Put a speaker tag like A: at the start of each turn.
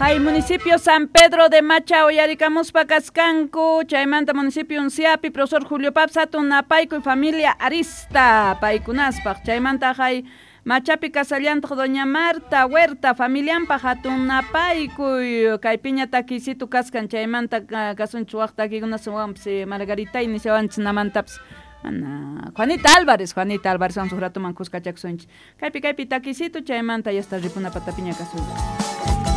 A: Hay municipio San Pedro de Macha Oyaricamuspa Cascanco, Chaimanta municipio Unciapi, profesor Julio Papsato, Napaico y familia Arista, Paikunaspa, Chaimanta hay Machapi Casallanta, doña Marta Huerta, familian Pajatun Napaico, Caipiña Taquisitu Cascan, Chaimanta Casun Chuachta, aquí una suamsi, Margarita y Nisevan Namantaps. Juanita Álvarez, vamos a rato mancusca Jackson. Caipi Taquisitu, Chaimanta y hasta Ripuna Patapiña Casul.